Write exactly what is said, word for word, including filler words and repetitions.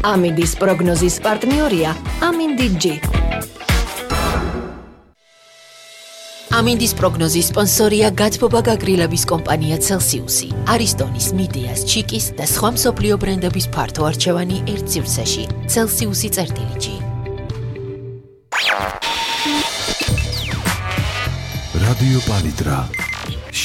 ამინდის პროგნოზის პარტნიორია ამინდი ჯი. ამინდის პროგნოზის სპონსორია გათბობა გაგრილების კომპანია Celsius-ი, არისტონის, მიდეას, ჩიკის და სხვა მსოფლიო ბრენდების ფართო არჩევანი ერთ სივრცეში. Celsius-ი წერტილი ჯი. რადიო პალიტრა